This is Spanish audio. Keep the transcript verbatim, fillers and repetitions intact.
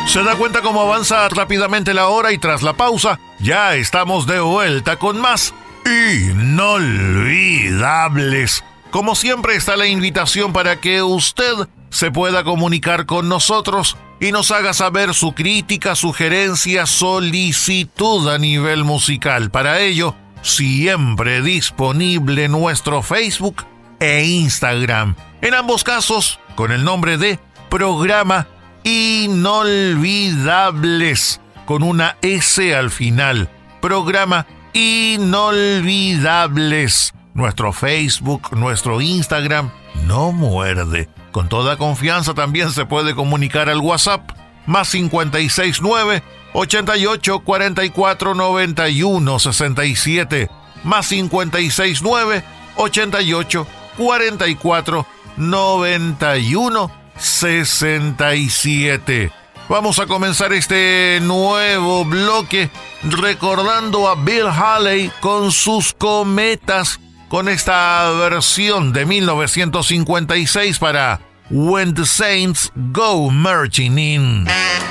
Se da cuenta cómo avanza rápidamente la hora y tras la pausa, ya estamos de vuelta con más Inolvidables. Como siempre está la invitación para que usted se pueda comunicar con nosotros y nos haga saber su crítica, sugerencia, solicitud a nivel musical. Para ello, siempre disponible nuestro Facebook e Instagram. En ambos casos, con el nombre de Programa Inolvidables, con una S al final. Programa Inolvidables. Nuestro Facebook, nuestro Instagram, no muerde. Con toda confianza también se puede comunicar al WhatsApp, más cincuenta y seis nueve, ochenta y ocho, cuarenta y cuatro, noventa y uno, sesenta y siete, más cincuenta y seis nueve, ochenta y ocho, cuarenta y cuatro, noventa y uno, sesenta y siete. Vamos a comenzar este nuevo bloque recordando a Bill Haley con sus Cometas, con esta versión de mil novecientos cincuenta y seis para When the Saints Go Marching In.